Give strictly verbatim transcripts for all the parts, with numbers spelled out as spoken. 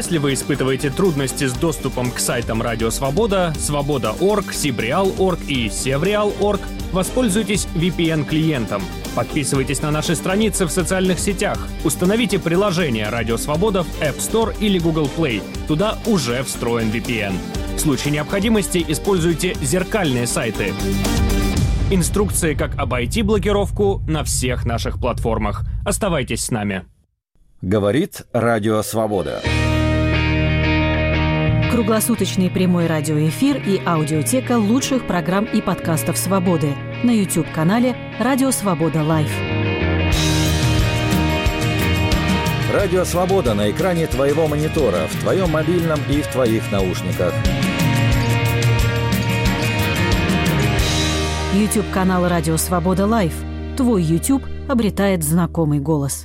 Если вы испытываете трудности с доступом к сайтам Радио Свобода, Свобода точка орг, Сибреал точка орг и Севреал точка орг, воспользуйтесь ви пи эн-клиентом. Подписывайтесь на наши страницы в социальных сетях. Установите приложение «Радио Свобода» в App Store или Google Play. Туда уже встроен ви пи эн. В случае необходимости используйте зеркальные сайты. Инструкции, как обойти блокировку, на всех наших платформах. Оставайтесь с нами. Говорит Радио Свобода. Круглосуточный прямой радиоэфир и аудиотека лучших программ и подкастов «Свободы» на YouTube-канале «Радио Свобода Лайв». Радио Свобода на экране твоего монитора, в твоем мобильном и в твоих наушниках. YouTube-канал «Радио Свобода Лайв». Твой YouTube обретает знакомый голос.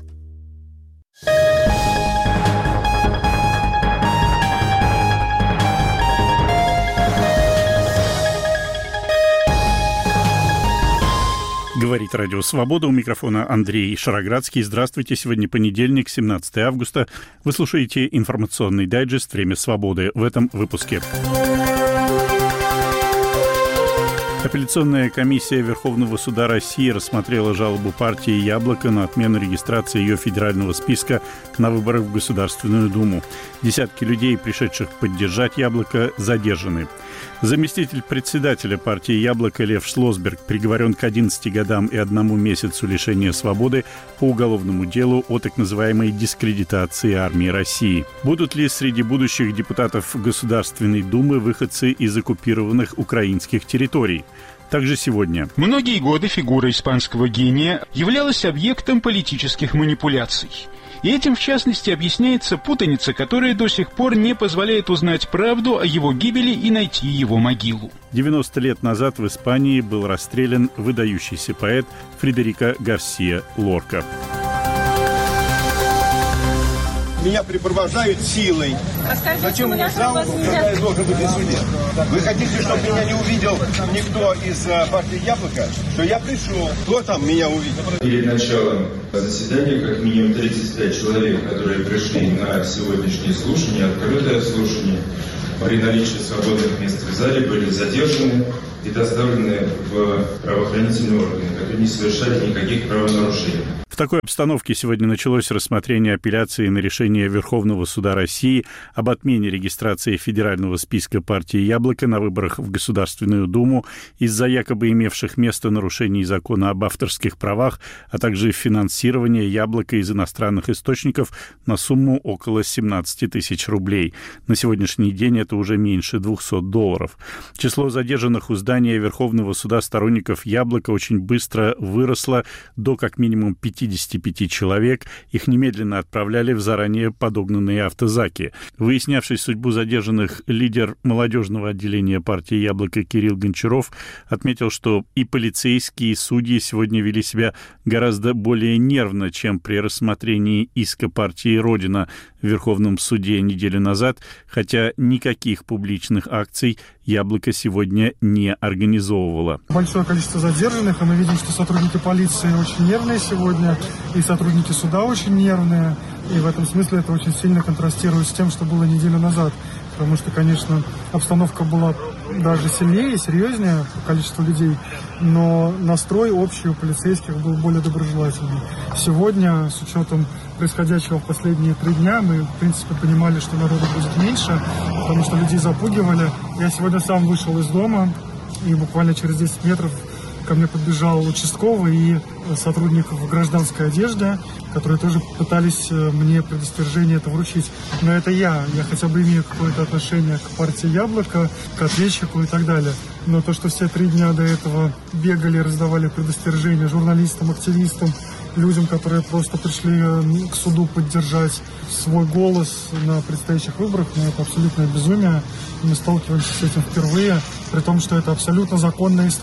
Говорит Радио Свобода. У микрофона Андрей Шароградский. Здравствуйте. Сегодня понедельник, семнадцатое августа. Вы слушаете информационный дайджест «Время свободы». В этом выпуске. Апелляционная комиссия Верховного суда России рассмотрела жалобу партии «Яблоко» на отмену регистрации ее федерального списка на выборах в Государственную Думу. Десятки людей, пришедших поддержать «Яблоко», задержаны. Заместитель председателя партии «Яблоко» Лев Шлосберг приговорен к одиннадцати годам и одному месяцу лишения свободы по уголовному делу о так называемой дискредитации армии России. Будут ли среди будущих депутатов Государственной Думы выходцы из оккупированных украинских территорий? Также сегодня. Многие годы фигура испанского гения являлась объектом политических манипуляций. И этим, в частности, объясняется путаница, которая до сих пор не позволяет узнать правду о его гибели и найти его могилу. девяносто лет назад в Испании был расстрелян выдающийся поэт Фредерико Гарсия Лорка. Меня припровождают силой. А Зачем мне зал, когда я должен быть на суде? Вы хотите, чтобы меня не увидел никто из партии «Яблоко»? Что я пришел. Кто там меня увидел? Перед началом заседания как минимум тридцать пять человек, которые пришли на сегодняшнее слушание, открытое слушание, при наличии свободных мест в зале были задержаны и доставлены в правоохранительные органы, которые не совершали никаких правонарушений. В такой обстановке сегодня началось рассмотрение апелляции на решение Верховного суда России об отмене регистрации федерального списка партии «Яблоко» на выборах в Государственную Думу из-за якобы имевших место нарушений закона об авторских правах, а также финансирования «Яблока» из иностранных источников на сумму около семнадцать тысяч рублей. На сегодняшний день это уже меньше двухсот долларов. Число задержанных у здания Верховного суда сторонников «Яблока» очень быстро выросло до как минимум пятидесяти пяти человек. Их немедленно отправляли в заранее подогнанные автозаки. Выяснявший судьбу задержанных, лидер молодежного отделения партии «Яблоко» Кирилл Гончаров отметил, что и полицейские, и судьи сегодня вели себя гораздо более нервно, чем при рассмотрении иска партии «Родина» в Верховном суде неделю назад, хотя никаких публичных акций «Яблоко» сегодня не организовывало. Большое количество задержанных, и мы видим, что сотрудники полиции очень нервные сегодня, и сотрудники суда очень нервные, и в этом смысле это очень сильно контрастирует с тем, что было неделю назад, потому что, конечно, обстановка была даже сильнее, серьезнее по количеству людей, но настрой общий у полицейских был более доброжелательный. Сегодня, с учетом происходящего в последние три дня, мы, в принципе, понимали, что народу будет меньше, потому что людей запугивали. Я сегодня сам вышел из дома, и буквально через десять метров ко мне подбежал участковый и сотрудник в гражданской одежде, которые тоже пытались мне предостережение это вручить. Но это я. Я хотя бы имею какое-то отношение к партии «Яблоко», к ответчику и так далее. Но то, что все три дня до этого бегали, раздавали предостережения журналистам, активистам, людям, которые просто пришли к суду поддержать свой голос на предстоящих выборах, ну, это абсолютное безумие. Мы сталкиваемся с этим впервые, при том, что это абсолютно законная история.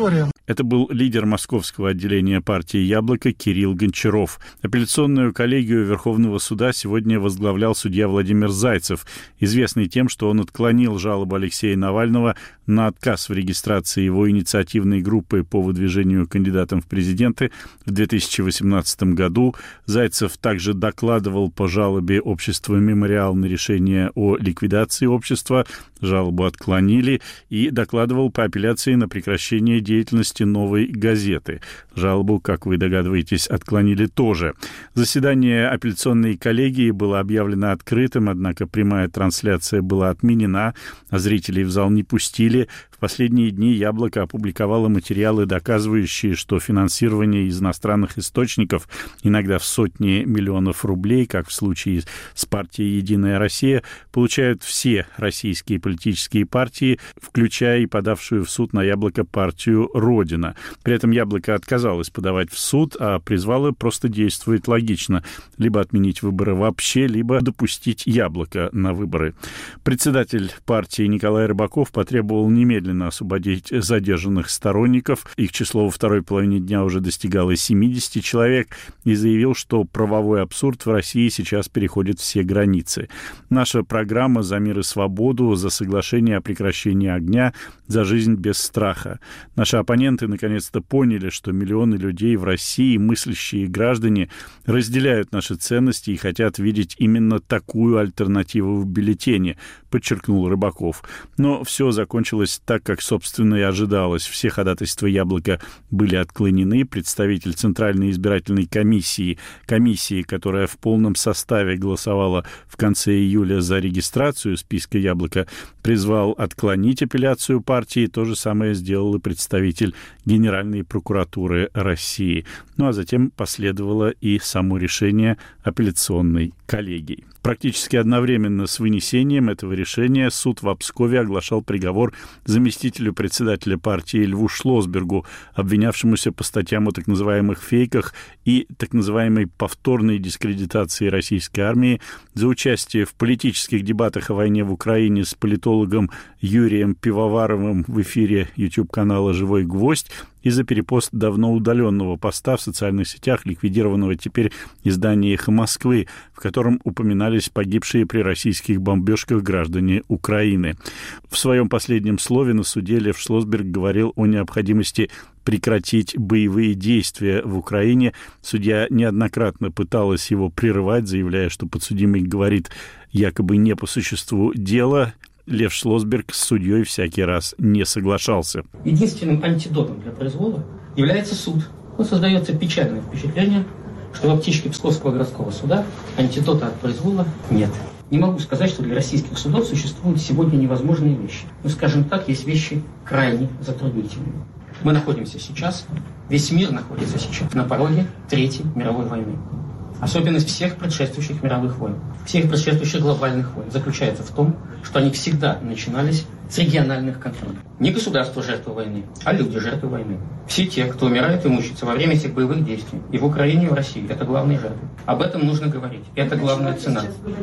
Это был лидер московского отделения партии «Яблоко» Кирилл Гончаров. Апелляционную коллегию Верховного суда сегодня возглавлял судья Владимир Зайцев, известный тем, что он отклонил жалобу Алексея Навального на отказ в регистрации его инициативной группы по выдвижению кандидатом в президенты в две тысячи восемнадцатом году. Зайцев также докладывал по жалобе общества «Мемориал» на решение о ликвидации общества. Жалобу отклонили, и докладывал по апелляции на прекращение деятельности «Новой газеты». Жалобу, как вы догадываетесь, отклонили тоже. Заседание апелляционной коллегии было объявлено открытым, однако прямая трансляция была отменена, а зрителей в зал не пустили. В последние дни «Яблоко» опубликовало материалы, доказывающие, что финансирование из иностранных источников, иногда в сотни миллионов рублей, как в случае с партией «Единая Россия», получают все российские политические партии, включая и подавшую в суд на «Яблоко» партию «Родина». При этом «Яблоко» отказалось подавать в суд, а призвало просто действовать логично. Либо отменить выборы вообще, либо допустить «Яблоко» на выборы. Председатель партии Николай Рыбаков потребовал немедленно освободить задержанных сторонников. Их число во второй половине дня уже достигало семидесяти человек, и заявил, что правовой абсурд в России сейчас переходит все границы. Наша программа «За мир и свободу», за соглашение о прекращении огня, за жизнь без страха. Наши оппоненты наконец-то поняли, что миллионы людей в России, мыслящие граждане, разделяют наши ценности и хотят видеть именно такую альтернативу в бюллетене, подчеркнул Рыбаков. Но все закончилось так, как, собственно, и ожидалось. Все ходатайства «Яблока» были отклонены. Представитель Центральной избирательной комиссии, комиссии, которая в полном составе голосовала в конце июля за регистрацию списка «Яблоко», призвал отклонить апелляцию партии. То же самое сделал и представитель Генеральной прокуратуры России. Ну а затем последовало и само решение апелляционной коллегии. Практически одновременно с вынесением этого решения суд в Пскове оглашал приговор заместителю председателя партии Льву Шлосбергу, обвинявшемуся по статьям о так называемых фейках и так называемой повторной дискредитации российской армии за участие в политических дебатах о войне в Украине с политологом Юрием Пивоваровым в эфире YouTube-канала «Живой гвоздь» и за перепост давно удаленного поста в социальных сетях, ликвидированного теперь издания «Эхо Москвы», в котором упоминались погибшие при российских бомбежках граждане Украины. В своем последнем слове на суде Лев Шлосберг говорил о необходимости прекратить боевые действия в Украине. Судья неоднократно пыталась его прерывать, заявляя, что подсудимый говорит якобы не по существу дела. Лев Шлосберг с судьей всякий раз не соглашался. Единственным антидотом для произвола является суд. Но создается печальное впечатление, что в аптечке Псковского городского суда антидота от произвола нет. Не могу сказать, что для российских судов существуют сегодня невозможные вещи. Но, скажем так, есть вещи крайне затруднительные. Мы находимся сейчас, весь мир находится сейчас на пороге Третьей мировой войны. Особенность всех предшествующих мировых войн, всех предшествующих глобальных войн заключается в том, что они всегда начинались с региональных конфликтов. Не государство жертвы войны, а люди жертвы войны. Все те, кто умирают и мучаются во время этих боевых действий, и в Украине, и в России, это главные жертвы. Об этом нужно говорить. Это главная цена.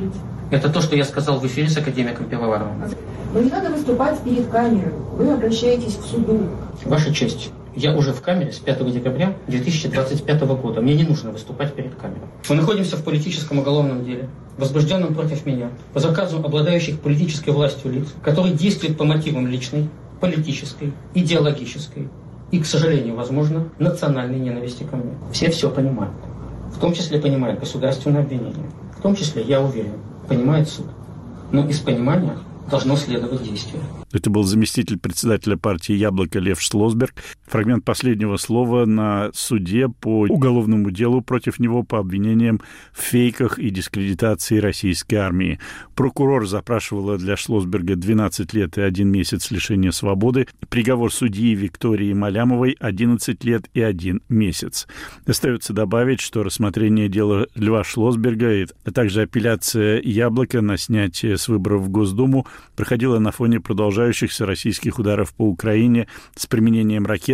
Это то, что я сказал в эфире с академиком Пивоваровым. Но не надо выступать перед камерой. Вы обращаетесь к суду. Ваша честь. Я уже в камере с пятого декабря две тысячи двадцать пятого года. Мне не нужно выступать перед камерой. Мы находимся в политическом уголовном деле, возбужденном против меня, по заказу обладающих политической властью лиц, которые действуют по мотивам личной, политической, идеологической и, к сожалению, возможно, национальной ненависти ко мне. Все все понимают. В том числе понимает государственное обвинение. В том числе, я уверен, понимает суд. Но из понимания должно следовать действие. Это был заместитель председателя партии «Яблоко» Лев Шлосберг. Фрагмент последнего слова на суде по уголовному делу против него по обвинениям в фейках и дискредитации российской армии. Прокурор запрашивала для Шлосберга двенадцать лет и один месяц лишения свободы. Приговор судьи Виктории Малямовой — одиннадцать лет и один месяц. Остается добавить, что рассмотрение дела Льва Шлосберга, а также апелляция «Яблоко» на снятие с выборов в Госдуму проходила на фоне продолжающихся российских ударов по Украине с применением ракет,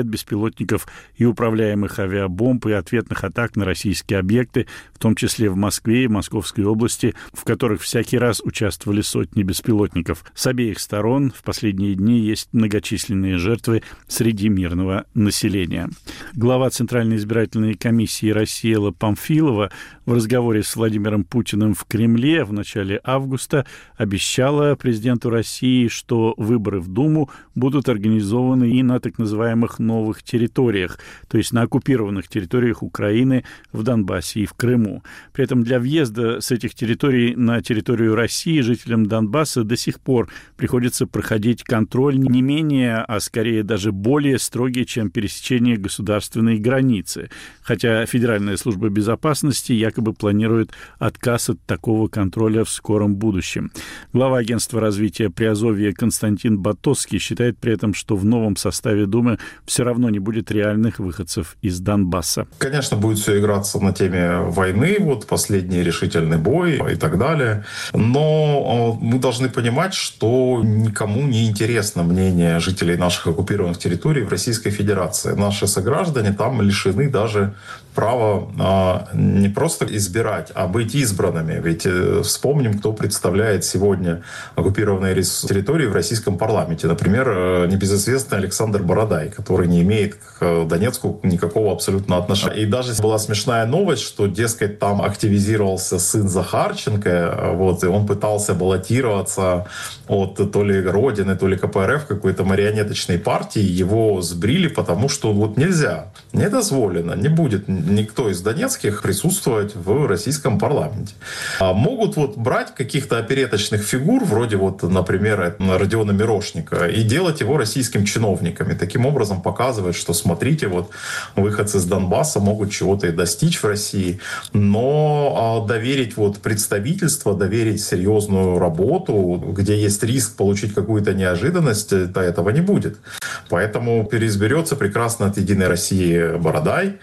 беспилотников и управляемых авиабомб и ответных атак на российские объекты, в том числе в Москве и Московской области, в которых всякий раз участвовали сотни беспилотников. С обеих сторон в последние дни есть многочисленные жертвы среди мирного населения. Глава Центральной избирательной комиссии России Элла Памфилова в разговоре с Владимиром Путиным в Кремле в начале августа обещала президенту России, что выборы в Думу будут организованы и на так называемых новых территориях, то есть на оккупированных территориях Украины, в Донбассе и в Крыму. При этом для въезда с этих территорий на территорию России жителям Донбасса до сих пор приходится проходить контроль не менее, а скорее даже более строгий, чем пересечение государственной границы. Хотя Федеральная служба безопасности якобы планирует отказ от такого контроля в скором будущем. Глава агентства развития Приазовья Константин Батоцкий считает при этом, что в новом составе Думы все равно не будет реальных выходцев из Донбасса. Конечно, будет все играться на теме войны, вот последний решительный бой и так далее. Но мы должны понимать, что никому не интересно мнение жителей наших оккупированных территорий в Российской Федерации. Наши сограждане там лишены даже права а, не просто избирать, а быть избранными. Ведь э, вспомним, кто представляет сегодня оккупированные территории в российском парламенте. Например, э, небезызвестный Александр Бородай, который не имеет к Донецку никакого абсолютно отношения. И даже была смешная новость, что, дескать, там активизировался сын Захарченко, вот, и он пытался баллотироваться от то ли Родины, то ли ка пэ эр эф, какой-то марионеточной партии. Его сбрили, потому что вот нельзя, не дозволено, не будет никто из донецких присутствовать в российском парламенте. А могут вот брать каких-то опереточных фигур, вроде вот, например, Родиона Мирошника, и делать его российским чиновниками. Таким образом показывать, что смотрите, вот выходцы из Донбасса могут чего-то и достичь в России, но доверить вот представительство, доверить серьезную работу, где есть риск получить какую-то неожиданность, то этого не будет. Поэтому переизберется прекрасно от «Единой России» Бородай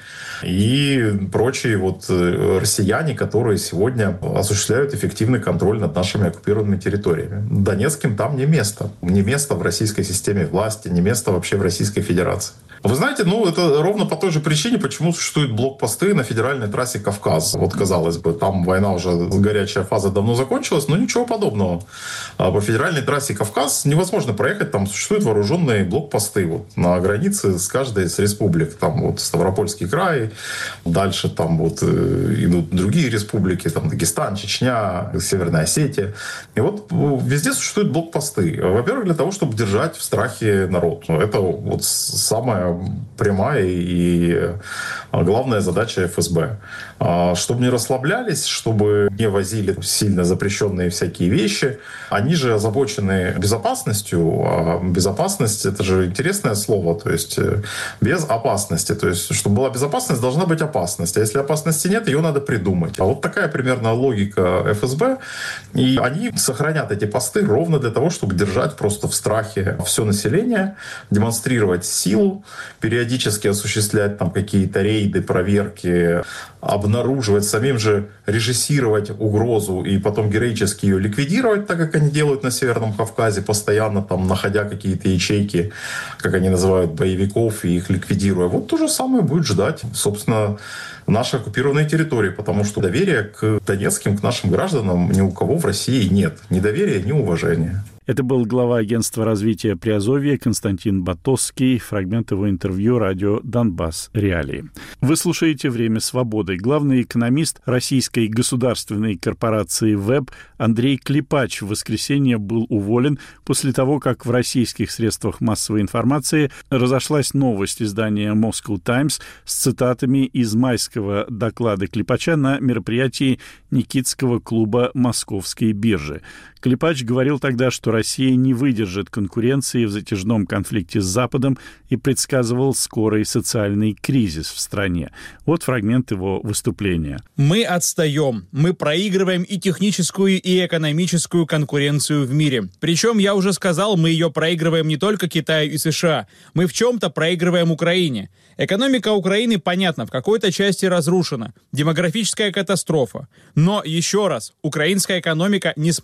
и прочие вот россияне, которые сегодня осуществляют эффективный контроль над нашими оккупированными территориями. Донецким там не место. Не место в российской системе власти, не место вообще в Российской Федерации. Вы знаете, ну это ровно по той же причине, почему существуют блокпосты на федеральной трассе Кавказ. Вот, казалось бы, там война уже, горячая фаза давно закончилась, но ничего подобного. По федеральной трассе Кавказ невозможно проехать, там существуют вооруженные блокпосты вот, на границе с каждой из республик. Там вот Ставропольский край, дальше там вот идут другие республики, там Дагестан, Чечня, Северная Осетия. И вот везде существуют блокпосты. Во-первых, для того, чтобы держать в страхе народ. Это вот самое прямая и главная задача эф эс бэ. Чтобы не расслаблялись, чтобы не возили сильно запрещенные всякие вещи. Они же озабочены безопасностью. А безопасность — это же интересное слово. То есть без опасности. То есть, чтобы была безопасность, должна быть опасность. А если опасности нет, ее надо придумать. А вот такая примерно логика эф эс бэ. И они сохранят эти посты ровно для того, чтобы держать просто в страхе все население, демонстрировать силу, периодически осуществлять там какие-то рейды, проверки, обнаруживать, самим же режиссировать угрозу и потом героически ее ликвидировать, так как они делают на Северном Кавказе, постоянно там находя какие-то ячейки, как они называют, боевиков, и их ликвидируя. Вот то же самое будет ждать, собственно, наши оккупированные территории, потому что доверия к донецким, к нашим гражданам ни у кого в России нет. Ни доверия, ни уважения. Это был глава агентства развития Приазовья Константин Батоцкий. Фрагмент его интервью радио «Донбасс. Реалии». Вы слушаете «Время свободы». Главный экономист российской государственной корпорации ВЭБ Андрей Клепач в воскресенье был уволен после того, как в российских средствах массовой информации разошлась новость издания Moscow Times с цитатами из майского доклада Клепача на мероприятии Никитского клуба Московской биржи. Клепач говорил тогда, что Россия не выдержит конкуренции в затяжном конфликте с Западом и предсказывал скорый социальный кризис в стране. Вот фрагмент его выступления. «Мы отстаем. Мы проигрываем и техническую, и экономическую конкуренцию в мире. Причем, я уже сказал, мы ее проигрываем не только Китаю и США. Мы в чем-то проигрываем Украине. Экономика Украины, понятно, в какой-то части разрушена. Демографическая катастрофа. Но, еще раз, украинская экономика, несмотря ни на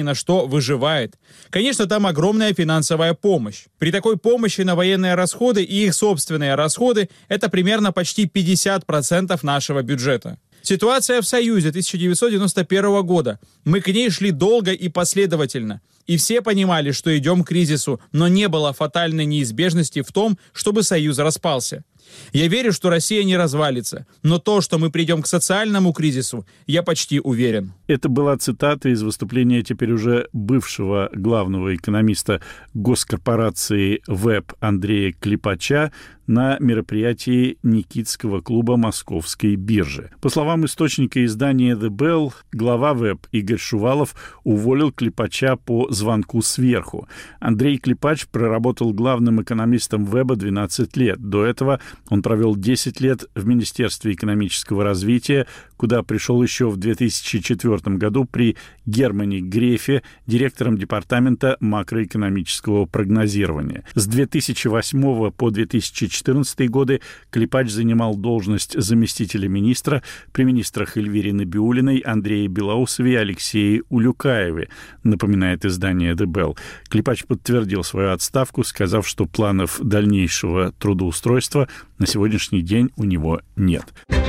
единственное, что выживает. Конечно, там огромная финансовая помощь. При такой помощи на военные расходы и их собственные расходы это примерно почти пятьдесят процентов нашего бюджета. Ситуация в Союзе тысяча девятьсот девяносто первого года. Мы к ней шли долго и последовательно. И все понимали, что идем к кризису, но не было фатальной неизбежности в том, чтобы Союз распался. Я верю, что Россия не развалится, но то, что мы придем к социальному кризису, я почти уверен. Это была цитата из выступления теперь уже бывшего главного экономиста госкорпорации ВЭБ Андрея Клепача на мероприятии Никитского клуба Московской биржи. По словам источника издания The Bell, глава ВЭБ Игорь Шувалов уволил Клепача по звонку сверху. Андрей Клепач проработал главным экономистом ВЭБа двенадцать лет. До этого он провел десять лет в Министерстве экономического развития, куда пришел еще в две тысячи четвёртом году при Германе Грефе, директором департамента макроэкономического прогнозирования. С две тысячи восьмого по две тысячи четырнадцатый годы Клепач занимал должность заместителя министра при министрах Эльвире Набиуллиной, Андрее Белоусове и Алексее Улюкаеве, напоминает издание The Bell. Клепач подтвердил свою отставку, сказав, что планов дальнейшего трудоустройства на сегодняшний день у него нет.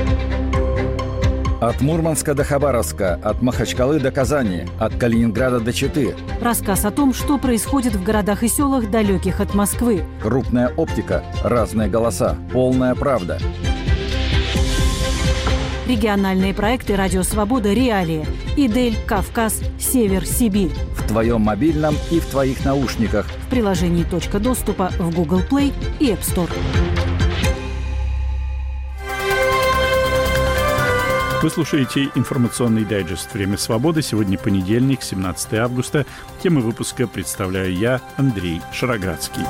От Мурманска до Хабаровска, от Махачкалы до Казани, от Калининграда до Читы. Рассказ о том, что происходит в городах и селах, далеких от Москвы. Крупная оптика, разные голоса, полная правда. Региональные проекты «Радио Свобода. Реалии». Идель, Кавказ, Север, Сибирь. В твоем мобильном и в твоих наушниках. В приложении «Точка доступа» в Google Play и App Store. Вы слушаете информационный дайджест «Время свободы». Сегодня понедельник, семнадцатого августа. Темы выпуска представляю я, Андрей Шароградский.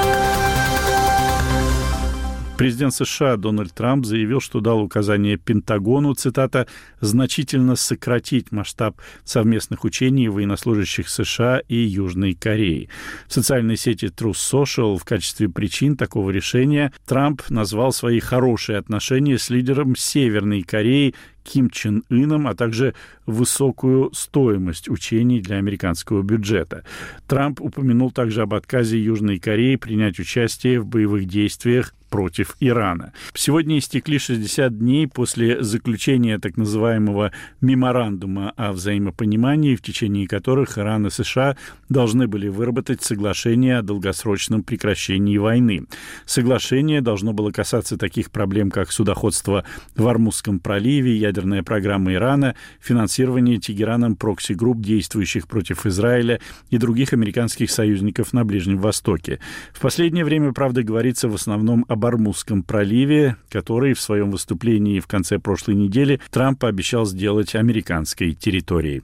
Президент США Дональд Трамп заявил, что дал указание Пентагону, цитата, «значительно сократить масштаб совместных учений военнослужащих США и Южной Кореи». В социальной сети Truth Social в качестве причин такого решения Трамп назвал свои хорошие отношения с лидером Северной Кореи Ким Чен Ыном, а также высокую стоимость учений для американского бюджета. Трамп упомянул также об отказе Южной Кореи принять участие в боевых действиях против Ирана. Сегодня истекли шестьдесят дней после заключения так называемого меморандума о взаимопонимании, в течение которых Иран и США должны были выработать соглашение о долгосрочном прекращении войны. Соглашение должно было касаться таких проблем, как судоходство в Ормузском проливе, ядерная программа Ирана, финансирование Тегераном прокси-групп, действующих против Израиля и других американских союзников на Ближнем Востоке. В последнее время, правда, говорится в основном об Ормузском проливе, который в своем выступлении в конце прошлой недели Трамп пообещал сделать американской территорией.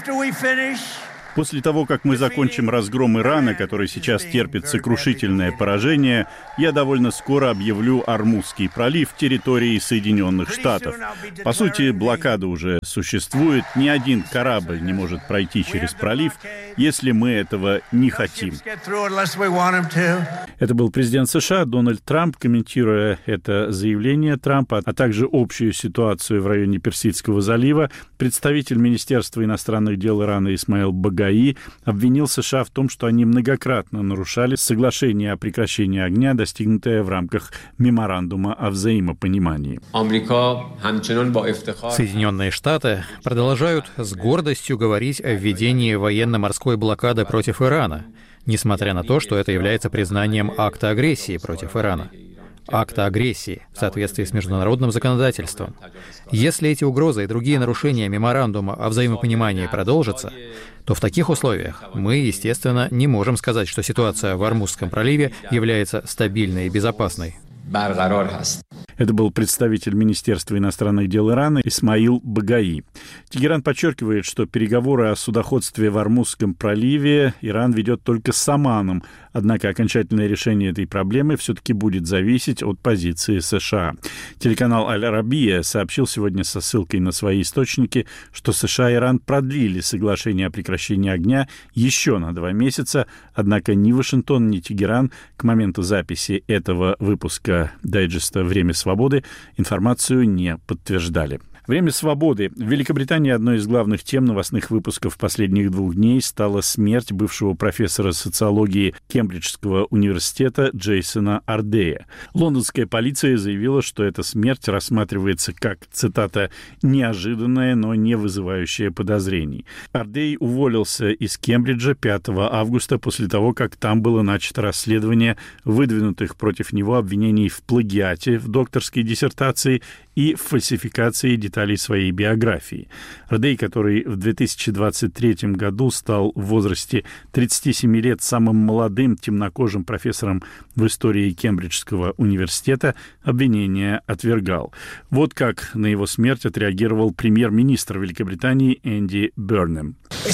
После того, как мы закончим разгром Ирана, который сейчас терпит сокрушительное поражение, я довольно скоро объявлю Ормузский пролив территорией Соединенных Штатов. По сути, блокада уже существует. Ни один корабль не может пройти через пролив, если мы этого не хотим. Это был президент США Дональд Трамп, комментируя это заявление Трампа, а также общую ситуацию в районе Персидского залива. Представитель Министерства иностранных дел Ирана Исмаил Багаи обвинил США в том, что они многократно нарушали соглашение о прекращении огня, достигнутое в рамках меморандума о взаимопонимании. Соединенные Штаты продолжают с гордостью говорить о введении военно-морской блокады против Ирана, несмотря на то, что это является признанием акта агрессии против Ирана. Акта агрессии в соответствии с международным законодательством. Если эти угрозы и другие нарушения меморандума о взаимопонимании продолжатся, то в таких условиях мы, естественно, не можем сказать, что ситуация в Ормузском проливе является стабильной и безопасной. Это был представитель Министерства иностранных дел Ирана Исмаил Багаи. Тегеран подчеркивает, что переговоры о судоходстве в Ормузском проливе Иран ведет только с Оманом, однако окончательное решение этой проблемы все-таки будет зависеть от позиции США. Телеканал Аль-Арабия сообщил сегодня со ссылкой на свои источники, что США и Иран продлили соглашение о прекращении огня еще на два месяца, однако ни Вашингтон, ни Тегеран к моменту записи этого выпуска дайджеста «Время свободы» информацию не подтверждали. Время свободы. В Великобритании одной из главных тем новостных выпусков последних двух дней стала смерть бывшего профессора социологии Кембриджского университета Джейсона Ардея. Лондонская полиция заявила, что эта смерть рассматривается как, цитата, «неожиданная, но не вызывающая подозрений». Ардей уволился из Кембриджа пятого августа после того, как там было начато расследование выдвинутых против него обвинений в плагиате в докторской диссертации и в фальсификации деталей своей биографии. Ардей, который в две тысячи двадцать третьем году стал в возрасте тридцати семи лет самым молодым темнокожим профессором в истории Кембриджского университета, обвинения отвергал. Вот как на его смерть отреагировал премьер-министр Великобритании Энди Бернем.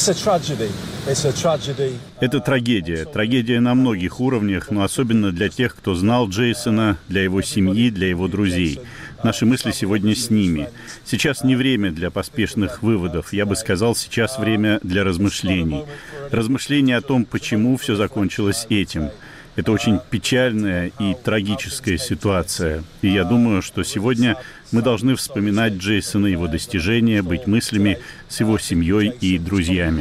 Это трагедия. Трагедия на многих уровнях, но особенно для тех, кто знал Джейсона, для его семьи, для его друзей. Наши мысли сегодня с ними. Сейчас не время для поспешных выводов. Я бы сказал, сейчас время для размышлений. Размышления о том, почему все закончилось этим. Это очень печальная и трагическая ситуация. И я думаю, что сегодня мы должны вспоминать Джейсона, его достижения, быть мыслями с его семьей и друзьями.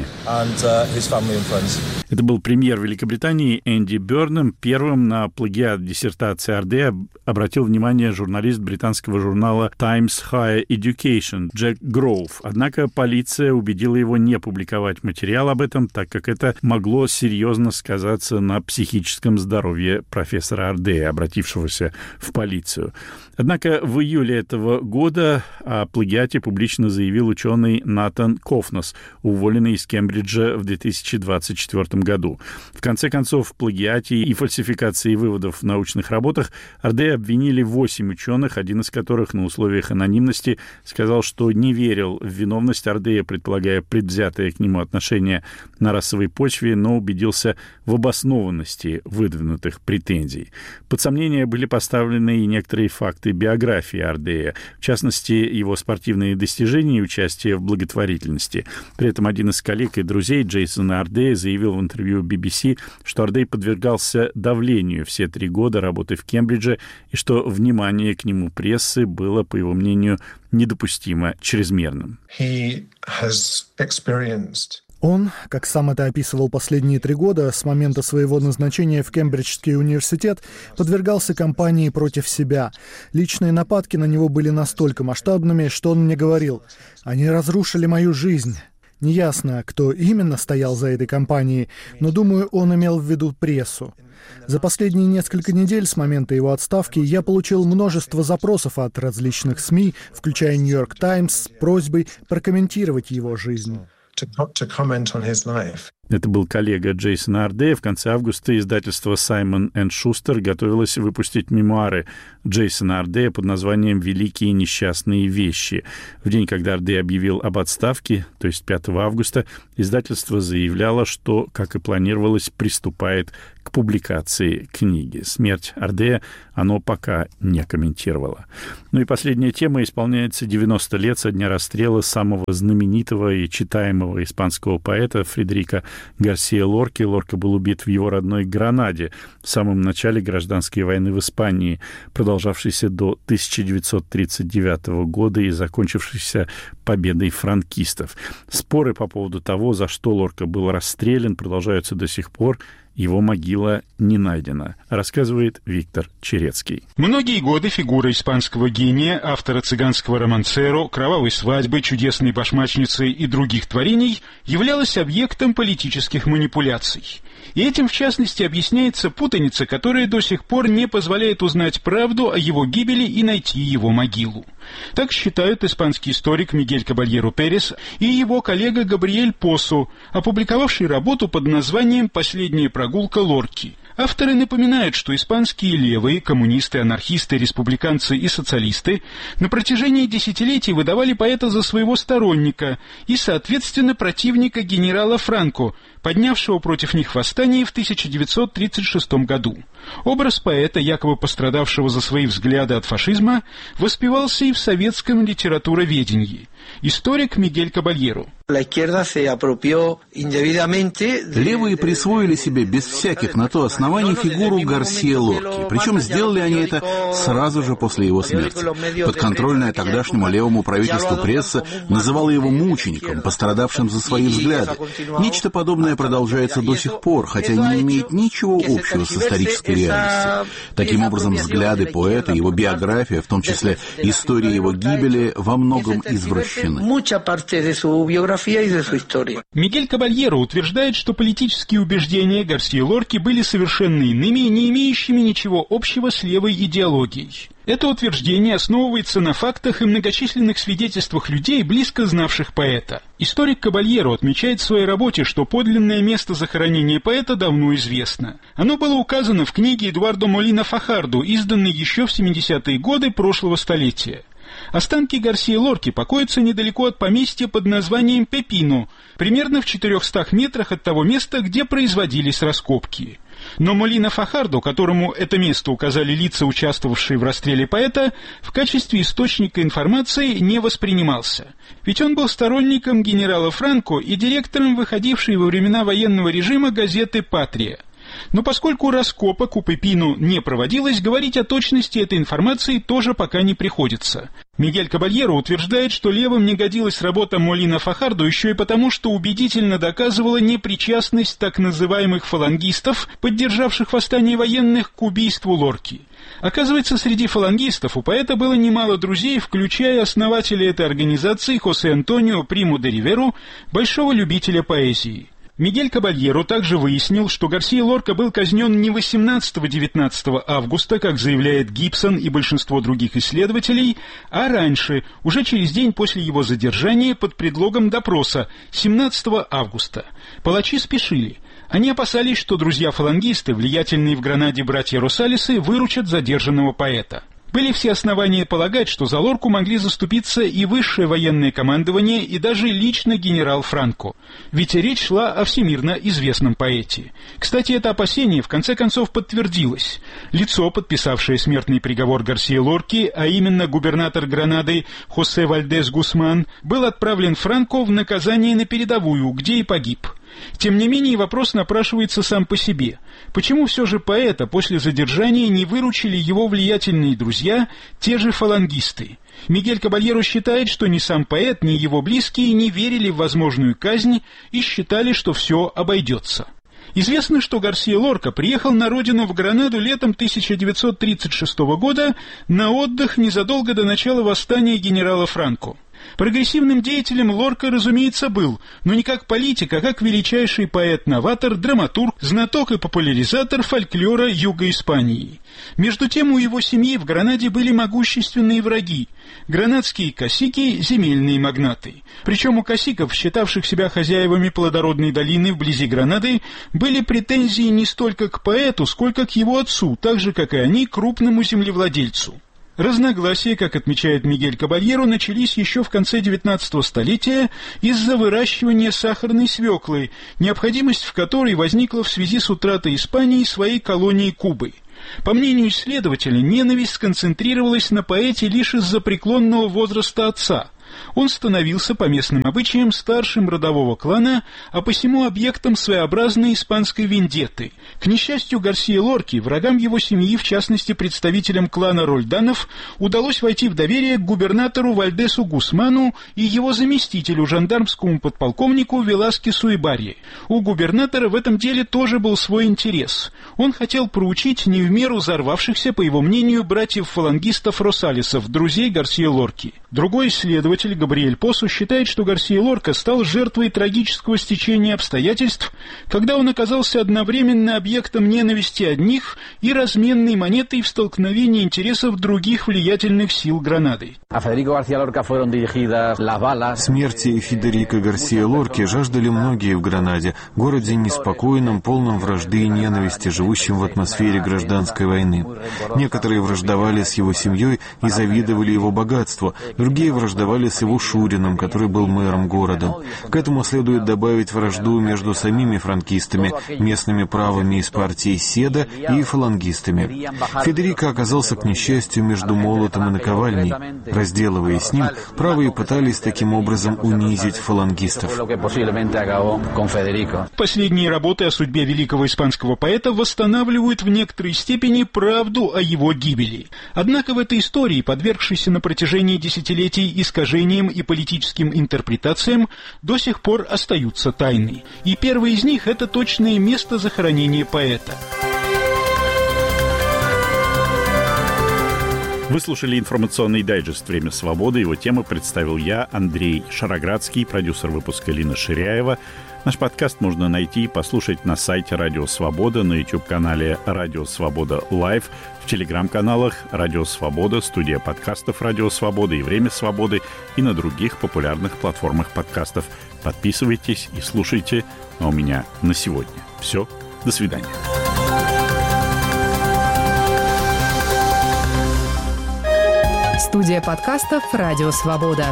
Это был премьер Великобритании Энди Бернем. Первым на плагиат диссертации Ардея обратил внимание журналист британского журнала Times Higher Education Джек Гроув. Однако полиция убедила его не публиковать материал об этом, так как это могло серьезно сказаться на психическом здоровье профессора Ардея, обратившегося в полицию. Однако в июле этого года о плагиате публично заявил ученый Натан Кофнас, уволенный из Кембриджа в две тысячи двадцать четвёртом году. В конце концов, в плагиате и фальсификации выводов в научных работах Ардея обвинили восемь ученых, один из которых на условиях анонимности сказал, что не верил в виновность Ардея, предполагая предвзятое к нему отношение на расовой почве, но убедился в обоснованности выдвинутых претензий. Под сомнение были поставлены и некоторые факты биографии Ардея, в частности, его спортивные достижения и участие в благотворительности. При этом один из коллег и друзей Джейсона Ардея заявил в интервью би би си, что Ардей подвергался давлению все три года работы в Кембридже и что внимание к нему прессы было, по его мнению, недопустимо чрезмерным. He has experienced Он, как сам это описывал последние три года, с момента своего назначения в Кембриджский университет, подвергался кампании против себя. Личные нападки на него были настолько масштабными, что он мне говорил: «Они разрушили мою жизнь». Неясно, кто именно стоял за этой кампанией, но, думаю, он имел в виду прессу. За последние несколько недель с момента его отставки я получил множество запросов от различных СМИ, включая «Нью-Йорк Таймс», с просьбой прокомментировать его жизнь. To, to comment on his life. Это был коллега Джейсона Ардея. В конце августа издательство Саймон энд Шустер готовилось выпустить мемуары Джейсона Ардея под названием «Великие несчастные вещи». В день, когда Ардей объявил об отставке, то есть пятого августа, издательство заявляло, что, как и планировалось, приступает к публикации книги. Смерть Ардея оно пока не комментировало. Ну и последняя тема. Исполняется девяносто лет со дня расстрела самого знаменитого и читаемого испанского поэта Фредерико Гарсия Лорки. Лорка был убит в его родной Гранаде в самом начале гражданской войны в Испании, продолжавшейся до тысяча девятьсот тридцать девятого года и закончившейся победой франкистов. Споры по поводу того, за что Лорка был расстрелян, продолжаются до сих пор. Его могила не найдена, рассказывает Виктор Черецкий. Многие годы фигура испанского гения, автора цыганского романсеро, кровавой свадьбы, чудесной башмачницы и других творений являлась объектом политических манипуляций. И этим, в частности, объясняется путаница, которая до сих пор не позволяет узнать правду о его гибели и найти его могилу. Так считают испанский историк Мигель Кабальеро Перес и его коллега Габриэль Посо, опубликовавший работу под названием «Последняя прогулка Лорки». Авторы напоминают, что испанские левые, коммунисты, анархисты, республиканцы и социалисты на протяжении десятилетий выдавали поэта за своего сторонника и, соответственно, противника генерала Франко, поднявшего против них восстание в тысяча девятьсот тридцать шестом году. Образ поэта, якобы пострадавшего за свои взгляды от фашизма, воспевался и в советском литературоведении. Историк Мигель Кабальеро. Левые присвоили себе без всяких на то оснований основании фигуру Гарсия Лорки. Причем сделали они это сразу же после его смерти. Подконтрольная тогдашнему левому правительству пресса называла его мучеником, пострадавшим за свои взгляды. Нечто подобное продолжается до сих пор, хотя не имеет ничего общего с исторической реальностью. Таким образом, взгляды поэта, его биография, в том числе история его гибели, во многом извращены. Мигель Кабальеро утверждает, что политические убеждения Гарсии Лорки были совершенно иными, не имеющими ничего общего с левой идеологией. Это утверждение основывается на фактах и многочисленных свидетельствах людей, близко знавших поэта. Историк Кабальеро отмечает в своей работе, что подлинное место захоронения поэта давно известно. Оно было указано в книге Эдуардо Молина Фахардо, изданной еще в семидесятые годы прошлого столетия. Останки Гарсии Лорки покоятся недалеко от поместья под названием Пепино, примерно в четырехстах метрах от того места, где производились раскопки. Но Молина Фахардо, которому это место указали лица, участвовавшие в расстреле поэта, в качестве источника информации не воспринимался. Ведь он был сторонником генерала Франко и директором выходившей во времена военного режима газеты «Патрия». Но поскольку раскопок у Пепино не проводилось, говорить о точности этой информации тоже пока не приходится. Мигель Кабальеро утверждает, что левым не годилась работа Молина Фахардо еще и потому, что убедительно доказывала непричастность так называемых фалангистов, поддержавших восстание военных, к убийству Лорки. Оказывается, среди фалангистов у поэта было немало друзей, включая основателя этой организации Хосе Антонио Приму де Риверу, большого любителя поэзии. Мигель Кабальеро также выяснил, что Гарсия Лорка был казнен не восемнадцатого-девятнадцатого августа, как заявляет Гибсон и большинство других исследователей, а раньше, уже через день после его задержания под предлогом допроса, семнадцатого августа. Палачи спешили. Они опасались, что друзья-фалангисты, влиятельные в Гранаде братья Росалесы, выручат задержанного поэта. Были все основания полагать, что за Лорку могли заступиться и высшее военное командование, и даже лично генерал Франко. Ведь речь шла о всемирно известном поэте. Кстати, это опасение в конце концов подтвердилось. Лицо, подписавшее смертный приговор Гарсии Лорки, а именно губернатор Гранады Хосе Вальдес Гусман, был отправлен Франко в наказание на передовую, где и погиб. Тем не менее, вопрос напрашивается сам по себе. Почему все же поэта после задержания не выручили его влиятельные друзья, те же фалангисты? Мигель Кабальеро считает, что ни сам поэт, ни его близкие не верили в возможную казнь и считали, что все обойдется. Известно, что Гарсия Лорка приехал на родину в Гранаду летом тысяча девятьсот тридцать шестого года на отдых незадолго до начала восстания генерала Франко. Прогрессивным деятелем Лорка, разумеется, был, но не как политик, а как величайший поэт-новатор, драматург, знаток и популяризатор фольклора Юга Испании. Между тем, у его семьи в Гранаде были могущественные враги – гранадские касики, земельные магнаты. Причем у касиков, считавших себя хозяевами плодородной долины вблизи Гранады, были претензии не столько к поэту, сколько к его отцу, так же, как и они, крупному землевладельцу. Разногласия, как отмечает Мигель Кабальеро, начались еще в конце девятнадцатого столетия из-за выращивания сахарной свеклы, необходимость в которой возникла в связи с утратой Испании своей колонии Кубы. По мнению исследователя, ненависть сконцентрировалась на поэте лишь из-за преклонного возраста отца. Он становился по местным обычаям старшим родового клана, а посему объектом своеобразной испанской вендетты. К несчастью Гарсии Лорки, врагам его семьи, в частности представителям клана Рольданов, удалось войти в доверие к губернатору Вальдесу Гусману и его заместителю, жандармскому подполковнику Веласкесу Ибарье. У губернатора в этом деле тоже был свой интерес. Он хотел проучить не в меру взорвавшихся, по его мнению, братьев-фалангистов Росалесов, друзей Гарсии Лорки. Другой исследователь, Габриэль Посу, считает, что Гарсия Лорка стал жертвой трагического стечения обстоятельств, когда он оказался одновременно объектом ненависти одних и разменной монетой в столкновении интересов других влиятельных сил Гранады. Смерти Федерико Гарсия Лорки жаждали многие в Гранаде, городе неспокойном, полном вражды и ненависти, живущем в атмосфере гражданской войны. Некоторые враждовали с его семьей и завидовали его богатству, другие враждовали скандале с его Шуриным, который был мэром города. К этому следует добавить вражду между самими франкистами, местными правыми из партии Седа и фалангистами. Федерико оказался, к несчастью, между молотом и наковальней. Разделываясь с ним, правые пытались таким образом унизить фалангистов. Последние работы о судьбе великого испанского поэта восстанавливают в некоторой степени правду о его гибели. Однако в этой истории, подвергшейся на протяжении десятилетий искажениям и политическим интерпретациям, до сих пор остаются тайны. И первое из них – это точное место захоронения поэта. Вы слушали информационный дайджест «Время свободы». Его тему представил я, Андрей Шароградский, продюсер выпуска Лина Ширяева. Наш подкаст можно найти и послушать на сайте Радио Свобода, на YouTube-канале Радио Свобода Лайв, в телеграм-каналах Радио Свобода, студия подкастов Радио Свобода и Время свободы и на других популярных платформах подкастов. Подписывайтесь и слушайте. А у меня на сегодня все. До свидания. Студия подкастов «Радио Свобода».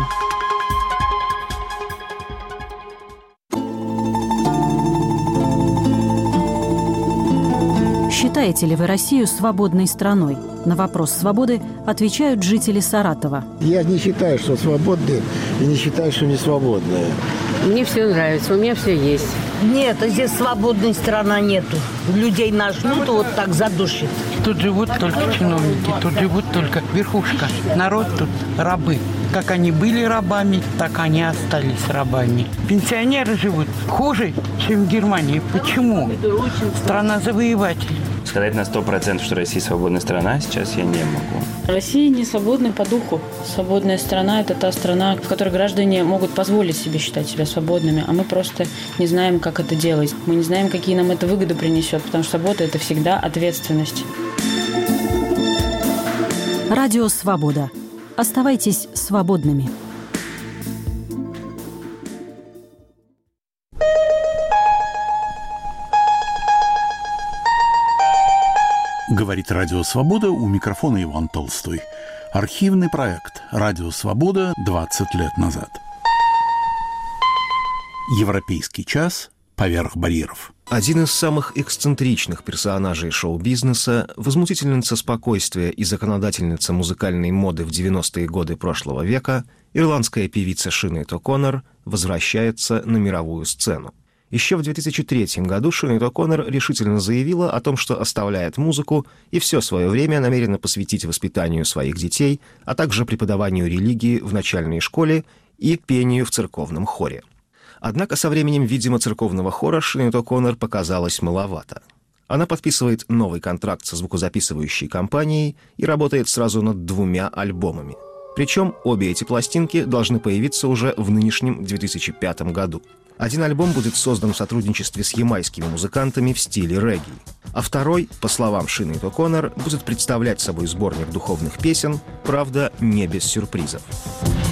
Считаете ли вы Россию свободной страной? На вопрос свободы отвечают жители Саратова. Я не считаю, что свободные, и не считаю, что не свободные. Мне все нравится, у меня все есть. Нет, здесь свободной страны нету. Людей нажмут, вот так задушит. Тут живут только чиновники, тут живут только верхушка. Народ тут рабы. Как они были рабами, так они остались рабами. Пенсионеры живут хуже, чем в Германии. Почему? Страна завоевателей. Сказать на сто процентов, что Россия свободная страна, сейчас я не могу. Россия не свободна по духу. Свободная страна – это та страна, в которой граждане могут позволить себе считать себя свободными, а мы просто не знаем, как это делать. Мы не знаем, какие нам это выгоды принесет, потому что свобода – это всегда ответственность. Радио Свобода. Оставайтесь свободными. Говорит Радио Свобода, у микрофона Иван Толстой. Архивный проект «Радио Свобода» двадцать лет назад. Европейский час поверх барьеров. Один из самых эксцентричных персонажей шоу-бизнеса, возмутительница спокойствия и законодательница музыкальной моды в девяностые годы прошлого века, ирландская певица Синеад О'Коннор возвращается на мировую сцену. Еще в две тысячи третьем году Синеад О'Коннор решительно заявила о том, что оставляет музыку и все свое время намерена посвятить воспитанию своих детей, а также преподаванию религии в начальной школе и пению в церковном хоре. Однако со временем, видимо, церковного хора Синеад О'Коннор показалось маловато. Она подписывает новый контракт со звукозаписывающей компанией и работает сразу над двумя альбомами. Причем обе эти пластинки должны появиться уже в нынешнем две тысячи пятом году. Один альбом будет создан в сотрудничестве с ямайскими музыкантами в стиле регги, а второй, по словам Синеад О'Коннор, будет представлять собой сборник духовных песен, правда, не без сюрпризов.